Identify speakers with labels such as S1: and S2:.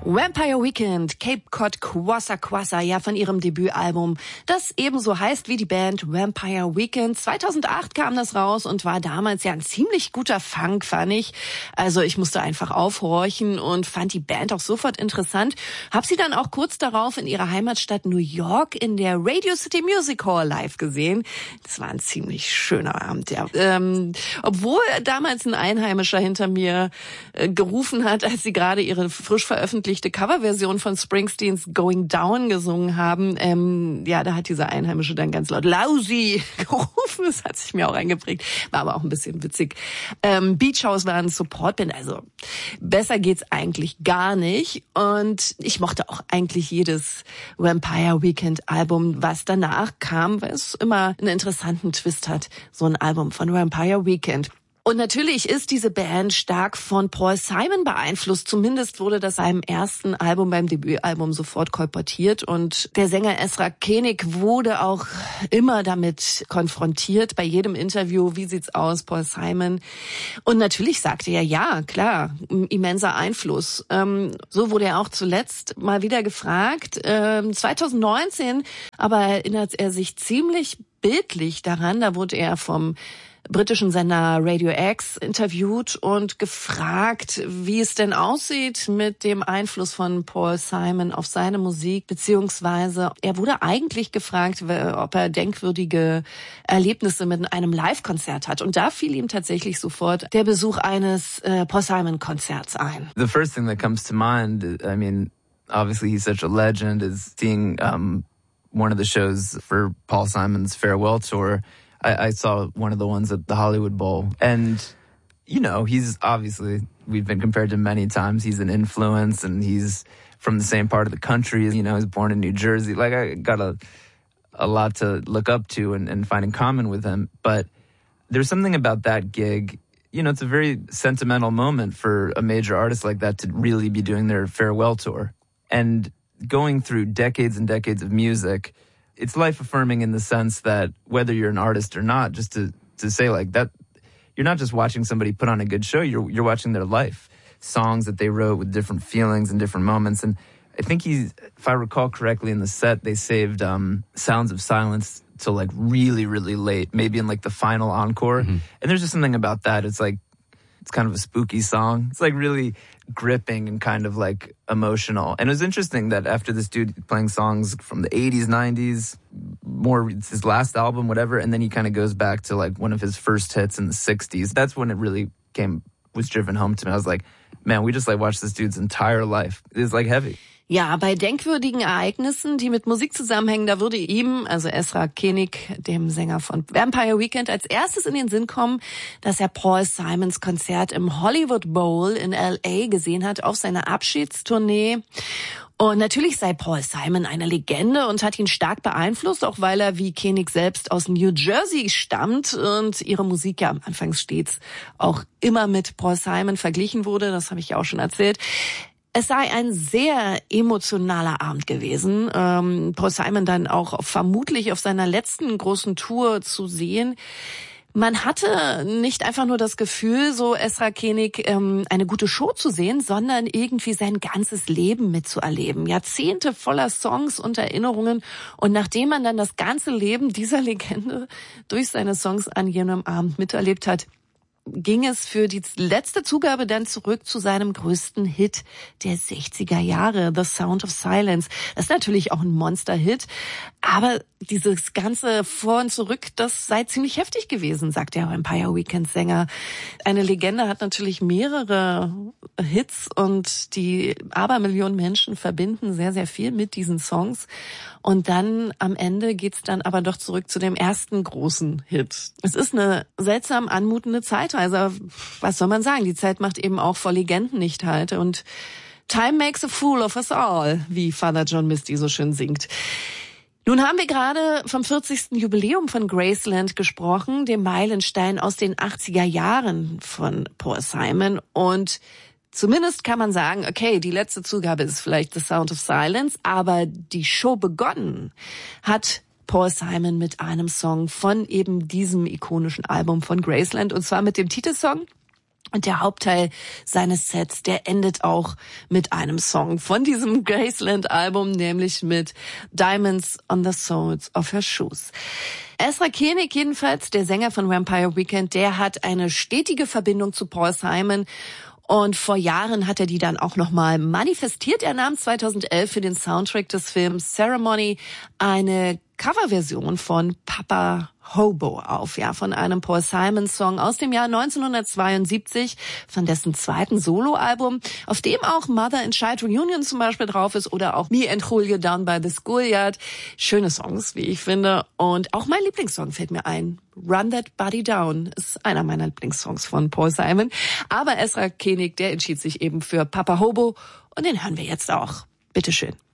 S1: Vampire Weekend, Cape Cod Kwassa Kwassa, ja, von ihrem Debütalbum, das ebenso heißt wie die Band Vampire Weekend. 2008 kam das raus und war damals ja ein ziemlich guter Funk, fand ich. Also ich musste einfach aufhorchen und fand die Band auch sofort interessant. Hab sie dann auch kurz darauf in ihrer Heimatstadt New York in der Radio City Music Hall live gesehen. Das war ein ziemlich schöner Abend, ja. Obwohl damals ein Einheimischer hinter mir gerufen hat, als sie gerade ihre frisch veröffentlichte Coverversion von Springsteens Going Down gesungen haben. Ja, da hat dieser Einheimische dann ganz laut Lousy gerufen. Das hat sich mir auch eingeprägt. War aber auch ein bisschen witzig. Beach House war ein Supportband. Also besser geht's eigentlich gar nicht. Und ich mochte auch eigentlich jedes Vampire Weekend Album, was danach kam, weil es immer einen interessanten Twist hat. So ein Album von Vampire Weekend. Und natürlich ist diese Band stark von Paul Simon beeinflusst. Zumindest wurde das seinem ersten Album, beim Debütalbum, sofort kolportiert. Und der Sänger Ezra Koenig wurde auch immer damit konfrontiert, bei jedem Interview, wie sieht's aus, Paul Simon. Und natürlich sagte er, ja, klar, immenser Einfluss. So wurde er auch zuletzt mal wieder gefragt. 2019 aber erinnert er sich ziemlich bildlich daran. Da wurde er vom britischen Sender Radio X interviewt und gefragt, wie es denn aussieht mit dem Einfluss von Paul Simon auf seine Musik, beziehungsweise er wurde eigentlich gefragt, ob er denkwürdige Erlebnisse mit einem Live-Konzert hat. Und da fiel ihm tatsächlich sofort der Besuch eines Paul Simon-Konzerts ein.
S2: The first thing that comes to mind, I mean, obviously he's such a legend, is seeing one of the shows for Paul Simon's farewell tour. I saw one of the ones at the Hollywood Bowl. And, you know, he's obviously, we've been compared to many times. He's an influence and he's from the same part of the country. You know, he's born in New Jersey. Like, I got a lot to look up to and find in common with him. But there's something about that gig. You know, it's a very sentimental moment for a major artist like that to really be doing their farewell tour. And going through decades and decades of music, it's life-affirming in the sense that whether you're an artist or not, just to say like that, you're not just watching somebody put on a good show, you're watching their life. Songs that they wrote with different feelings and different moments. And I think if I recall correctly in the set, they saved Sounds of Silence till like really, really late, maybe in like the final encore. Mm-hmm. And there's just something about that. It's like, it's kind of a spooky song. It's like really gripping and kind of like emotional. And it was interesting that after this dude playing songs from the 80s, 90s, more his last album, whatever, and then he kind of goes back to like one of his first hits in the 60s. That's when it really was driven home to me. I was like, man, we just like watched this dude's entire life. It's like heavy.
S1: Ja, bei denkwürdigen Ereignissen, die mit Musik zusammenhängen, da würde ihm, also Ezra Koenig, dem Sänger von Vampire Weekend, als erstes in den Sinn kommen, dass er Paul Simons Konzert im Hollywood Bowl in L.A. gesehen hat auf seiner Abschiedstournee. Und natürlich sei Paul Simon eine Legende und hat ihn stark beeinflusst, auch weil er wie Koenig selbst aus New Jersey stammt und ihre Musik ja anfangs stets auch immer mit Paul Simon verglichen wurde. Das habe ich ja auch schon erzählt. Es sei ein sehr emotionaler Abend gewesen. Paul Simon dann auch vermutlich auf seiner letzten großen Tour zu sehen. Man hatte nicht einfach nur das Gefühl, so Ezra Koenig, eine gute Show zu sehen, sondern irgendwie sein ganzes Leben mitzuerleben. Jahrzehnte voller Songs und Erinnerungen. Und nachdem man dann das ganze Leben dieser Legende durch seine Songs an jenem Abend miterlebt hat, ging es für die letzte Zugabe dann zurück zu seinem größten Hit der 60er Jahre, The Sound of Silence. Das ist natürlich auch ein Monster-Hit, aber dieses ganze Vor und Zurück, das sei ziemlich heftig gewesen, sagt der Vampire Weekend-Sänger. Eine Legende hat natürlich mehrere Hits und die Abermillionen Menschen verbinden sehr, sehr viel mit diesen Songs. Und dann am Ende geht's dann aber doch zurück zu dem ersten großen Hit. Es ist eine seltsam anmutende Zeitreise. Was soll man sagen? Die Zeit macht eben auch vor Legenden nicht halt. Und Time makes a fool of us all, wie Father John Misty so schön singt. Nun haben wir gerade vom 40. Jubiläum von Graceland gesprochen, dem Meilenstein aus den 80er Jahren von Paul Simon. Und zumindest kann man sagen, okay, die letzte Zugabe ist vielleicht The Sound of Silence, aber die Show begonnen hat Paul Simon mit einem Song von eben diesem ikonischen Album von Graceland, und zwar mit dem Titelsong Und der Hauptteil seines Sets, der endet auch mit einem Song von diesem Graceland-Album, nämlich mit Diamonds on the Soles of Her Shoes. Ezra Koenig jedenfalls, der Sänger von Vampire Weekend, der hat eine stetige Verbindung zu Paul Simon. Und vor Jahren hat er die dann auch nochmal manifestiert. Er nahm 2011 für den Soundtrack des Films Ceremony eine Coverversion von Papa Hobo auf, ja, von einem Paul Simon Song aus dem Jahr 1972, von dessen zweiten Soloalbum, auf dem auch Mother and Child Reunion zum Beispiel drauf ist oder auch Me and Julia Down by the Schoolyard. Schöne Songs, wie ich finde. Und auch mein Lieblingssong fällt mir ein. Run That Body Down ist einer meiner Lieblingssongs von Paul Simon. Aber Ezra Koenig, der entschied sich eben für Papa Hobo und den hören wir jetzt auch. Bitteschön.